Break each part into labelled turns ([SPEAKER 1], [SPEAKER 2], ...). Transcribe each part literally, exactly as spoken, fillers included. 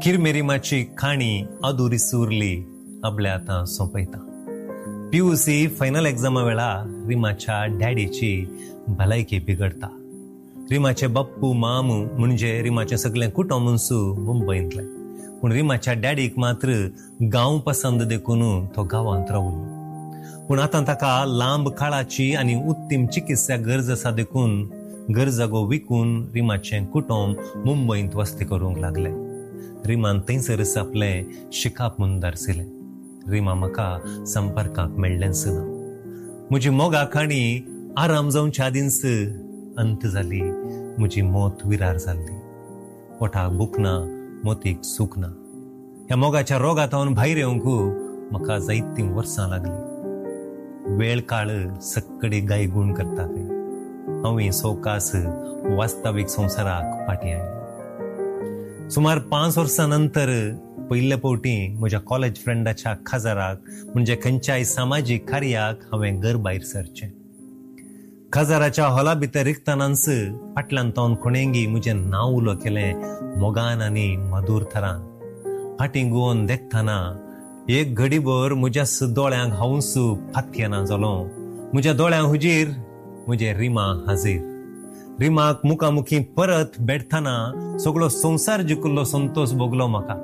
[SPEAKER 1] किरमेरिमाची खाणी अधुरी सुरली आपल्या आतां सोंपयता. पीयूसी फायनल एग्जामा वेळार रिमाच्या डॅडीची भलायकी बिगडता. रिमाचे बाप्पू मामू म्हणजे रिमाचे सगळे कुटुंबूच मुंबईंतले, पूण रिमाच्या डॅडीक मात्र गांव पसंद देखून तो गांवांत रावलो. पूण आतां ताका लांब काळाची आनी उत्तम चिकित्सा गरज आसा देखून गरजा गो विकून रिमाचें कुटुंब मुंबईंत वस्ती करूंक लागले. रिमान थंयसरच आपलें शिकाप म्हूण दारसिलें. रिमा म्हाका संपर्काक मेळ्ळेंच ना. म्हजी मोगा खाणी आराम जावच्या आदींच अंत जाली. म्हजी मोत विरार जाल्ली. पोटाक भूक ना, मोतीक सूख ना. ह्या मोगाच्या रोगांतून भायर येवंक म्हाका जायतीं वर्सां लागलीं. वेळ काळ सक्कडी गायगूण करता खंय. हांवें सोकास वास्तवीक संवसाराक फाटीं आयलें. सुमार पांच वर्सां नंतर पयले फावटी म्हज्या कॉलेज फ्रेंडाच्या खाजाराक म्हणजे खंयच्याय सामाजीक कार्याक हांवें घर भायर सरचें. खाजाराच्या हॉला भितर रिक्तानांच फाटल्यान तावन कोणेंगी म्हजें नांव उलो केलें मोगान आनी मधूर थरान. फाटीं घुंवोन देखताना एक घडीभर म्हज्या दोळ्यांक हांवूंच फातयेना जालो. म्हज्या दोळ्यां हुजीर म्हजे रिमा हाजीर. रिमाक मुखामुखी परत बेडताना सगळो संवसार जिखुल्लो संतोष भोगलो म्हाका.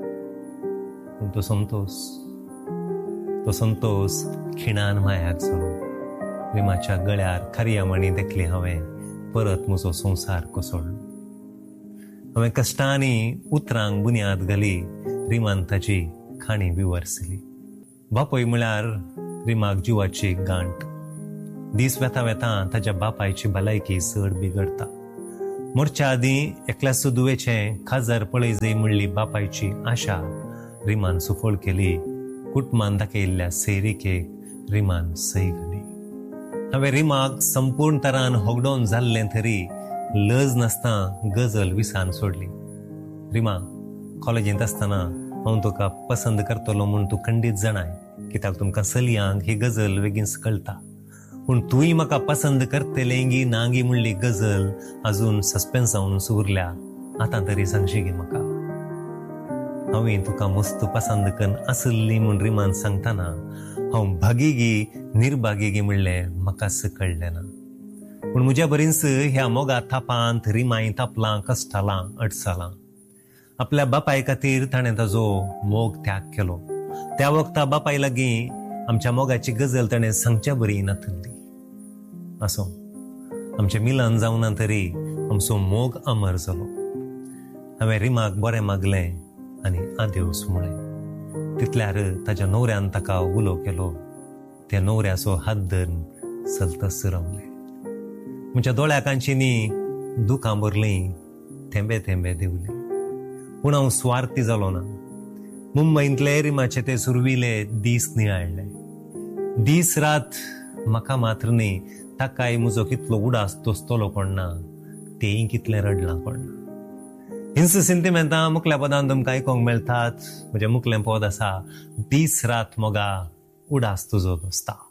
[SPEAKER 1] पूण तो संतोष तो संतोष खिणान मायाक जालो. रिमाच्या गळ्यार खरयामणी देखली हांवें परत म्हजो संवसार कोसळ्ळो. हांवें कश्टांनी उतरांक बुन्याद घाली. रिमान ताची खाणी विवरसली. बापय म्हळ्यार रिमाक जिवाची गांठ. दीस वेता वेता ताच्या बापायची भलायकी चड बिगडता. मरच्या आदीं एकल्याच दुवेचें खाजार पळय जय म्हणली बापायची आशा रिमान सुफळ केली. कुटुंबान दाखयल्ल्या सैरिकेक रिमान सय घाली. हांवें रिमाक संपूर्ण तरान होगडोन जाल्लें तरी लज नासता गजल विसान सोडली. रिमा, कॉलेजींत आसतना हांव तुका पसंद करतलो म्हूण तूं खंडीत जाणाय, कित्याक तुमकां चलयांक ही गजल बेगीन कळटा. पूण तुंय म्हाका पसंद करतलेंगी नांगी म्हणली गजल अजून सस्पेन्सावून उरल्या. आतां तरी सांगशी गे म्हाका. हांवें तुका मस्त पसंद करून आसली म्हूण रिमान सांगताना हांव भागीगी निर्भागीगी म्हणलें म्हाकाच कळलें ना. पूण म्हज्या बरींच ह्या मोगा थापांत रिमाय तापलां, कश्टालां, अडसालां. आपल्या बापाय खातीर ताणें ताजो मोग त्याग केलो. त्या वक्ता बापाय लागीं आमच्या मोगाची गजल ताणें सांगच्या बरी नातल्ली. असो आमचें मिलन जावना तरी आमचो मोग अमर जालो. हांवें रिमाक बरें मागलें आनी आदेवस म्हळें. तितल्यार ताच्या न्हवऱ्यान ताका उलो केलो. त्या न्हवऱ्याचो हात धरून सलतस रावलें. म्हज्या दोळ्या कांचींनी दुखां भरलीं, थेंबे थेंबे देंवले. पूण हांव स्वार्थी जालो ना. मुंबईंतले रिमाचे ते सुरविले दीस नियाळ्ळे. दीस रात म्हाका मात्र न्ही ताकाय म्हजो कितलो उडास तोस्तलो कोणना, तेय कितलें रडलां कोणना. हिंस सेंटिमेंटां मुखल्या पदान तुमकां आयकोंक मेळटात. म्हजें मुखलें पद आसा, दीस रात मोगा उडास तुजो दोस्ता.